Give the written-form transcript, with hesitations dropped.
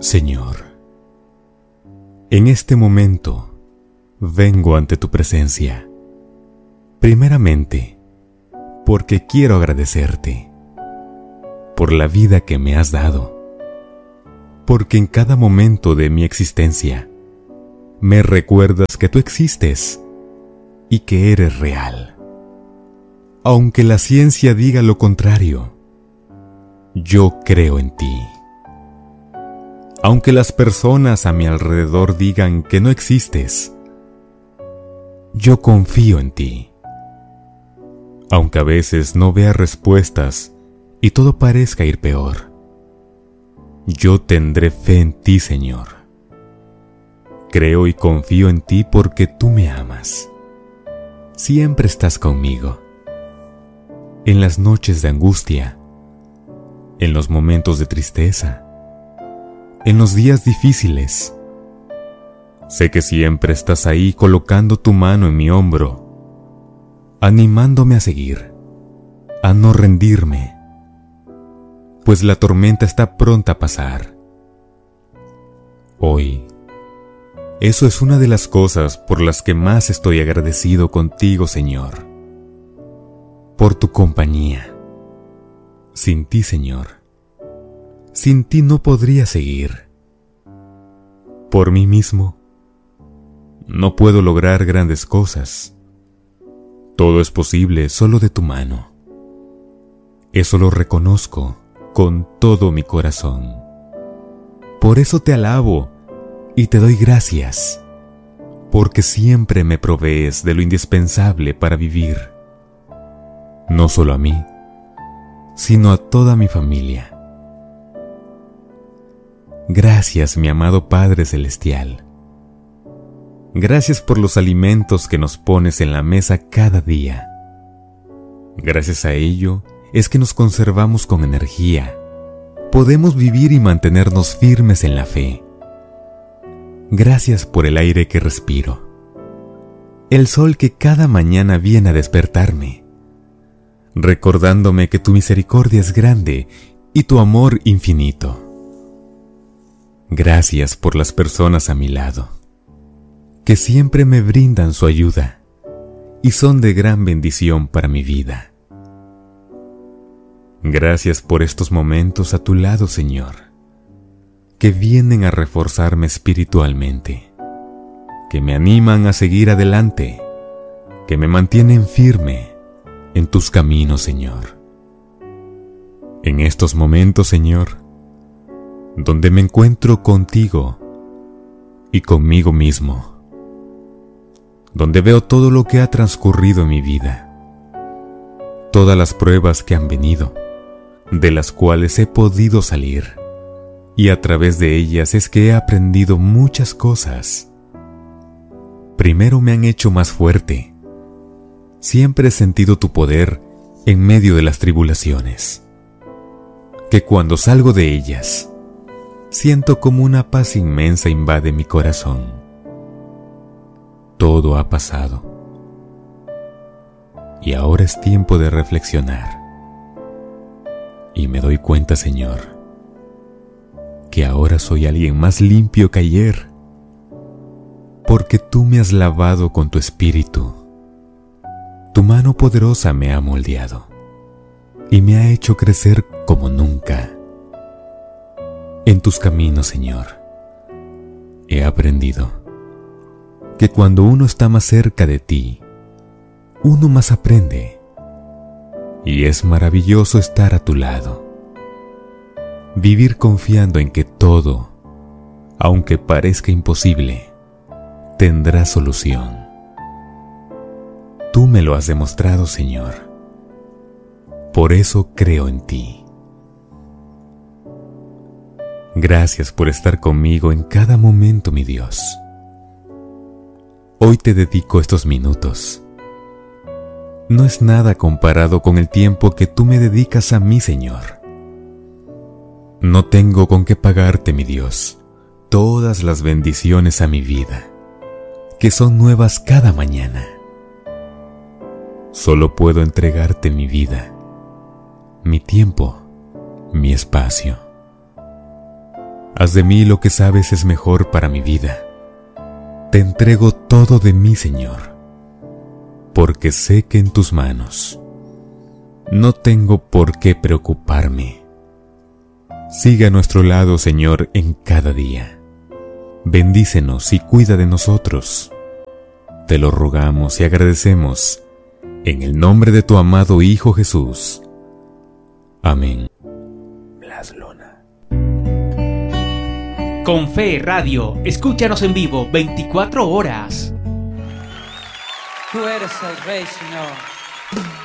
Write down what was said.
Señor, en este momento vengo ante tu presencia, primeramente porque quiero agradecerte por la vida que me has dado, porque en cada momento de mi existencia me recuerdas que tú existes y que eres real. Aunque la ciencia diga lo contrario, yo creo en ti. Aunque las personas a mi alrededor digan que no existes, yo confío en ti. Aunque a veces no vea respuestas y todo parezca ir peor, yo tendré fe en ti, Señor. Creo y confío en ti porque tú me amas. Siempre estás conmigo. En las noches de angustia, en los momentos de tristeza, en los días difíciles. Sé que siempre estás ahí colocando tu mano en mi hombro, animándome a seguir, a no rendirme, pues la tormenta está pronta a pasar. Hoy, eso es una de las cosas por las que más estoy agradecido contigo, Señor, por tu compañía. Sin ti, Señor, sin ti no podría seguir. Por mí mismo, no puedo lograr grandes cosas. Todo es posible solo de tu mano. Eso lo reconozco con todo mi corazón. Por eso te alabo y te doy gracias, porque siempre me provees de lo indispensable para vivir, no solo a mí, sino a toda mi familia. Gracias, mi amado Padre Celestial. Gracias por los alimentos que nos pones en la mesa cada día. Gracias a ello es que nos conservamos con energía. Podemos vivir y mantenernos firmes en la fe. Gracias por el aire que respiro, el sol que cada mañana viene a despertarme, recordándome que tu misericordia es grande y tu amor infinito. Gracias por las personas a mi lado, que siempre me brindan su ayuda y son de gran bendición para mi vida. Gracias por estos momentos a tu lado, Señor, que vienen a reforzarme espiritualmente, que me animan a seguir adelante, que me mantienen firme en tus caminos, Señor. En estos momentos, Señor, donde me encuentro contigo y conmigo mismo, donde veo todo lo que ha transcurrido en mi vida, todas las pruebas que han venido, de las cuales he podido salir, y a través de ellas es que he aprendido muchas cosas. Primero me han hecho más fuerte. Siempre he sentido tu poder en medio de las tribulaciones, que cuando salgo de ellas, siento como una paz inmensa invade mi corazón. Todo ha pasado, y ahora es tiempo de reflexionar. Y me doy cuenta, Señor, que ahora soy alguien más limpio que ayer, porque tú me has lavado con tu espíritu. Tu mano poderosa me ha moldeado y me ha hecho crecer como nunca. En tus caminos, Señor, he aprendido que cuando uno está más cerca de ti, uno más aprende, y es maravilloso estar a tu lado. Vivir confiando en que todo, aunque parezca imposible, tendrá solución. Tú me lo has demostrado, Señor. Por eso creo en ti. Gracias por estar conmigo en cada momento, mi Dios. Hoy te dedico estos minutos. No es nada comparado con el tiempo que tú me dedicas a mí, Señor. No tengo con qué pagarte, mi Dios, todas las bendiciones a mi vida, que son nuevas cada mañana. Solo puedo entregarte mi vida, mi tiempo, mi espacio. Haz de mí lo que sabes es mejor para mi vida. Te entrego todo de mí, Señor, porque sé que en tus manos no tengo por qué preocuparme. Sigue a nuestro lado, Señor, en cada día. Bendícenos y cuida de nosotros. Te lo rogamos y agradecemos, en el nombre de tu amado Hijo Jesús. Amén. Blas Luna. Con Fe Radio, escúchanos en vivo 24 horas. Tú eres el Rey, Señor.